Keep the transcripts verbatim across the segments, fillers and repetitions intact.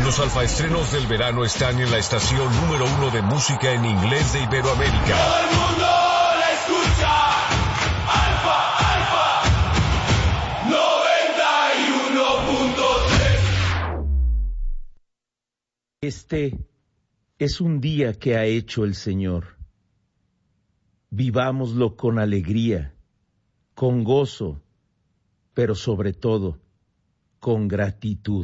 Los alfaestrenos del verano están en la estación número uno de música en inglés de Iberoamérica. ¡Todo el mundo la escucha! ¡Alfa, Alfa! noventa y uno punto tres. Este es un día que ha hecho el Señor. Vivámoslo con alegría, con gozo, pero sobre todo, con gratitud.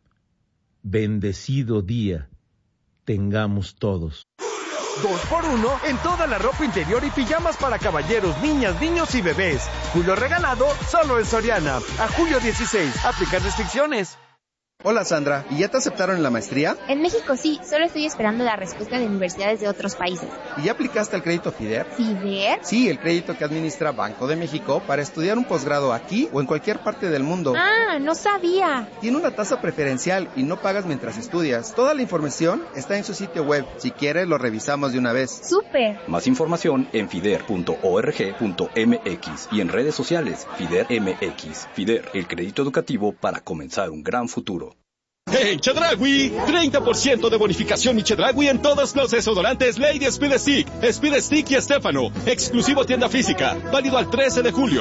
Bendecido día tengamos todos. Dos por uno en toda la ropa interior y pijamas para caballeros, niñas, niños y bebés. Julio regalado solo en Soriana. A julio dieciséis. Aplicar restricciones. Hola Sandra, ¿y ya te aceptaron en la maestría? En México sí, solo estoy esperando la respuesta de universidades de otros países. ¿Y ya aplicaste al crédito FIDER? ¿FIDER? Sí, el crédito que administra Banco de México para estudiar un posgrado aquí o en cualquier parte del mundo. Ah, no sabía. Tiene una tasa preferencial y no pagas mientras estudias. Toda la información está en su sitio web. Si quieres, lo revisamos de una vez. ¡Súper! Más información en fider punto org punto mx y en redes sociales FIDER M X. FIDER, el crédito educativo para comenzar un gran futuro. ¡Hey, Chedraui! treinta por ciento de bonificación y Chedraui en todos los desodorantes Lady Speed Stick, Speed Stick y Estefano. Exclusivo tienda física. Válido al trece de julio.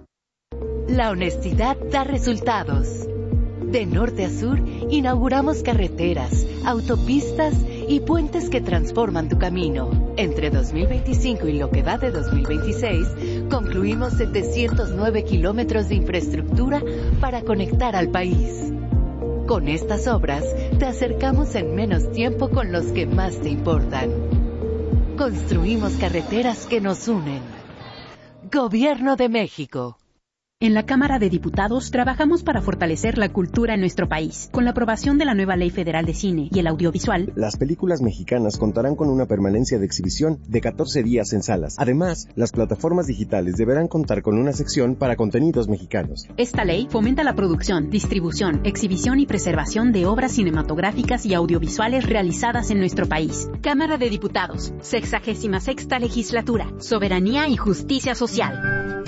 La honestidad da resultados. De norte a sur, inauguramos carreteras, autopistas y puentes que transforman tu camino. Entre dos mil veinticinco y lo que va de dos mil veintiséis, concluimos setecientos nueve kilómetros de infraestructura para conectar al país. Con estas obras, te acercamos en menos tiempo con los que más te importan. Construimos carreteras que nos unen. Gobierno de México. En la Cámara de Diputados trabajamos para fortalecer la cultura en nuestro país. Con la aprobación de la nueva Ley Federal de Cine y el Audiovisual, las películas mexicanas contarán con una permanencia de exhibición de catorce días en salas. Además, las plataformas digitales deberán contar con una sección para contenidos mexicanos. Esta ley fomenta la producción, distribución, exhibición y preservación de obras cinematográficas y audiovisuales realizadas en nuestro país. Cámara de Diputados, sexagésima sexta legislatura, soberanía y justicia social.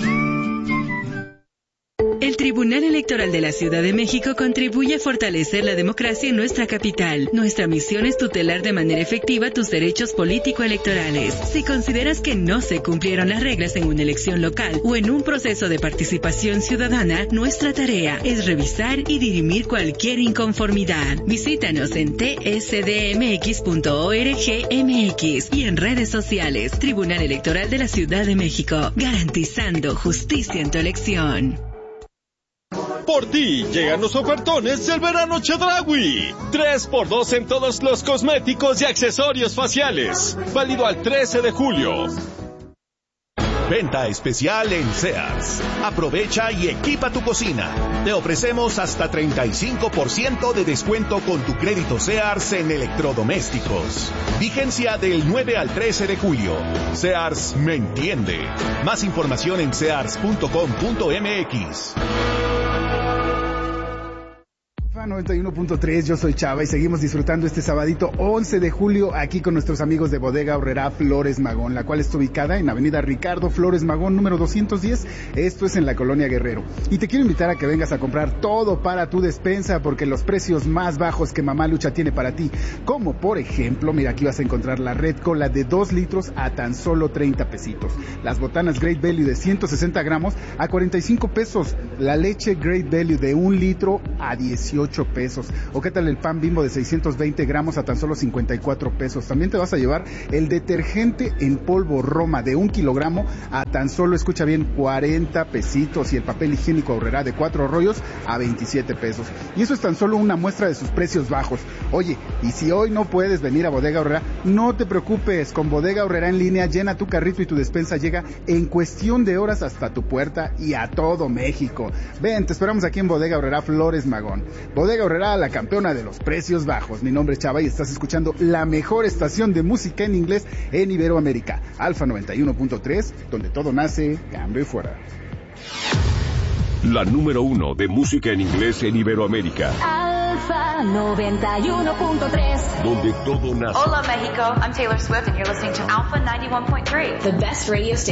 El Tribunal Electoral de la Ciudad de México contribuye a fortalecer la democracia en nuestra capital. Nuestra misión es tutelar de manera efectiva tus derechos político-electorales. Si consideras que no se cumplieron las reglas en una elección local o en un proceso de participación ciudadana, nuestra tarea es revisar y dirimir cualquier inconformidad. Visítanos en t s d m x punto org m x y en redes sociales. Tribunal Electoral de la Ciudad de México, garantizando justicia en tu elección. Por ti llegan los ofertones del verano Chedraui. tres por dos en todos los cosméticos y accesorios faciales. Válido al trece de julio. Venta especial en Sears. Aprovecha y equipa tu cocina. Te ofrecemos hasta treinta y cinco por ciento de descuento con tu crédito Sears en electrodomésticos. Vigencia del nueve al trece de julio. Sears me entiende. Más información en sears punto com punto m x. noventa y uno punto tres, yo soy Chava y seguimos disfrutando este sabadito once de julio aquí con nuestros amigos de Bodega Aurrerá Flores Magón, la cual está ubicada en Avenida Ricardo Flores Magón número doscientos diez, esto es en la Colonia Guerrero. Y te quiero invitar a que vengas a comprar todo para tu despensa porque los precios más bajos que Mamá Lucha tiene para ti, como por ejemplo, mira, aquí vas a encontrar la Red Cola de dos litros a tan solo treinta pesitos, las botanas Great Value de ciento sesenta gramos a cuarenta y cinco pesos, la leche Great Value de un litro a dieciocho pesos, o qué tal el pan Bimbo de seiscientos veinte gramos a tan solo cincuenta y cuatro pesos. También te vas a llevar el detergente en polvo Roma de un kilogramo a tan solo, escucha bien, cuarenta pesitos, y el papel higiénico Aurrerá de cuatro rollos a veintisiete pesos. Y eso es tan solo una muestra de sus precios bajos. Oye, y si hoy no puedes venir a Bodega Aurrerá, no te preocupes, con Bodega Aurrerá en línea, llena tu carrito y tu despensa llega en cuestión de horas hasta tu puerta y a todo México. Ven, te esperamos aquí en Bodega Aurrerá Flores Magón. Bodega Aurrerá, la campeona de los precios bajos. Mi nombre es Chava y estás escuchando la mejor estación de música en inglés en Iberoamérica, Alfa noventa y uno punto tres, donde todo nace, cambio y fuera. La número uno de música en inglés en Iberoamérica. Alfa noventa y uno punto tres. Donde todo nace. Hola México, I'm Taylor Swift and you're listening to Alpha ninety-one point three. The best radio station.